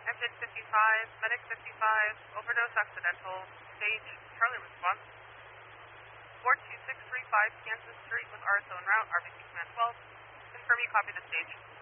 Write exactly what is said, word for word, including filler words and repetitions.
Engine fifty-five, Medic fifty-five, overdose accidental, stage Charlie response, four two six three five Kansas Street with R S O en route, R B C Command twelve. Confirm you copy the stage.